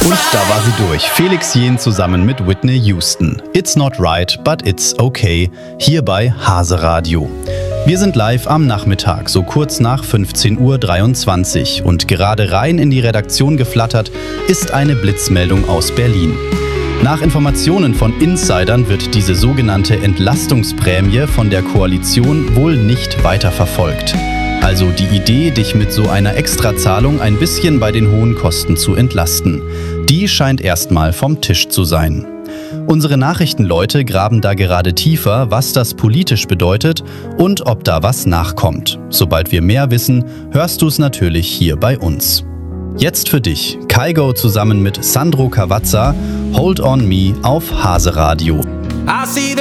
Und da war sie durch. Felix Jähn zusammen mit Whitney Houston. It's not right, but it's okay. Hier bei Hase Radio. Wir sind live am Nachmittag, so kurz nach 15:23 Uhr. Und gerade rein in die Redaktion geflattert ist eine Blitzmeldung aus Berlin. Nach Informationen von Insidern wird diese sogenannte Entlastungsprämie von der Koalition wohl nicht weiterverfolgt. Also die Idee, dich mit so einer Extrazahlung ein bisschen bei den hohen Kosten zu entlasten. Die scheint erstmal vom Tisch zu sein. Unsere Nachrichtenleute graben da gerade tiefer, was das politisch bedeutet und ob da was nachkommt. Sobald wir mehr wissen, hörst du es natürlich hier bei uns. Jetzt für dich, Kygo zusammen mit Sandro Cavazza, Hold on Me auf Hase Radio.